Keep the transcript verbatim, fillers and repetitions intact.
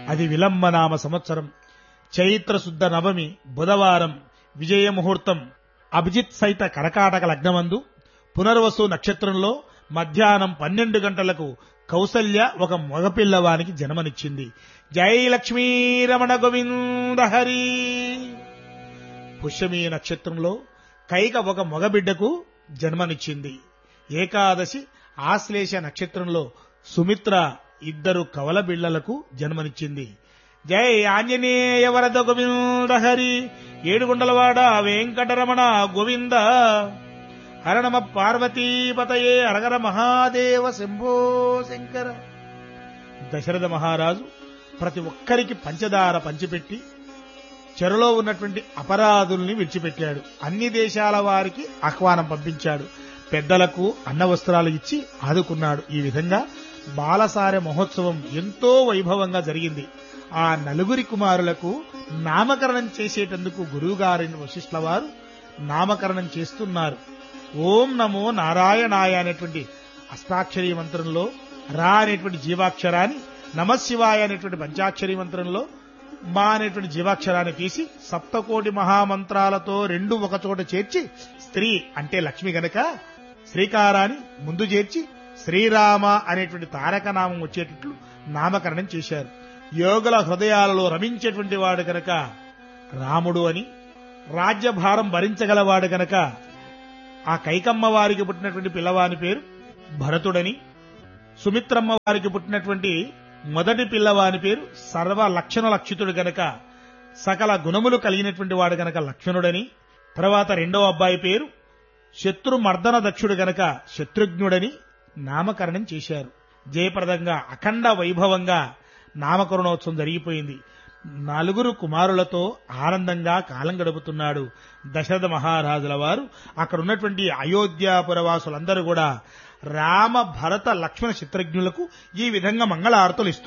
అది విలంబనామ సంవత్సరం చైత్ర శుద్ధ నవమి బుధవారం విజయ ముహూర్తం అభిజిత్ సైత కరకాటక లగ్నమందు పునర్వసు నక్షత్రంలో మధ్యాహ్నం పన్నెండు గంటలకు కౌసల్య ఒక మగపిల్లవానికి జన్మనిచ్చింది. జై లక్ష్మీ రమణ గోవింద హరి. పుష్యమీ నక్షత్రంలో కైక ఒక మగబిడ్డకు జన్మనిచ్చింది. ఏకాదశి ఆశ్లేష నక్షత్రంలో సుమిత్ర ఇద్దరు కవల బిళ్లలకు జన్మనిచ్చింది. జై ఆంజనేయ వరద గోవింద హరి. ఏడుగుండలవాడ వెంకటరమణ గోవింద. హర నమ పార్వతీపతయే హరహర మహాదేవ శంభో శంకర. దశరథ మహారాజు ప్రతి ఒక్కరికి పంచదార పంచిపెట్టి చెరలో ఉన్నటువంటి అపరాధుల్ని విడిచిపెట్టాడు. అన్ని దేశాల వారికి ఆహ్వానం పంపించాడు. పెద్దలకు అన్న వస్త్రాలు ఇచ్చి ఆదుకున్నాడు. ఈ విధంగా బాలసార మహోత్సవం ఎంతో వైభవంగా జరిగింది. ఆ నలుగురి కుమారులకు నామకరణం చేసేటందుకు గురువుగారిని వశిష్ఠుల వారు నామకరణం చేస్తున్నారు. ఓం నమో నారాయణాయ అనేటువంటి అష్టాక్షరీ మంత్రంలో రా అనేటువంటి జీవాక్షరాన్ని, నమశివాయ అనేటువంటి పంచాక్షరీ మంత్రంలో మా అనేటువంటి జీవాక్షరాన్ని తీసి సప్తకోటి మహామంత్రాలతో రెండు ఒకచోట చేర్చి స్త్రీ అంటే లక్ష్మి గనక శ్రీకారాన్ని ముందు చేర్చి శ్రీరామ అనేటువంటి తారకనామం వచ్చేటట్లు నామకరణం చేశారు. యోగుల హృదయాలలో రమించేటువంటి వాడు గనక రాముడు అని, రాజ్యభారం భరించగలవాడు గనక ఆ కైకమ్మ వారికి పుట్టినటువంటి పిల్లవాని పేరు భరతుడని, సుమిత్రమ్మ వారికి పుట్టినటువంటి మొదటి పిల్లవాని పేరు సర్వ లక్షణ లక్షితుడు గనక సకల గుణములు కలిగినటువంటి వాడు గనక లక్ష్మణుడని, తర్వాత రెండవ అబ్బాయి పేరు శత్రుమర్దన దక్షుడు గనక శత్రుఘ్నుడని నామకరణం చేశారు. జయప్రదంగా అఖండ వైభవంగా నామకరణోత్సవం జరిగిపోయింది. నలుగురు కుమారులతో ఆనందంగా కాలం గడుపుతున్నాడు దశరథ మహారాజుల వారు. అక్కడ ఉన్నటువంటి అయోధ్యాపురవాసులందరూ కూడా రామ భరత లక్ష్మణ చిత్రజ్ఞులకు ఈ విధంగా మంగళారతులు ఇస్తున్నారు.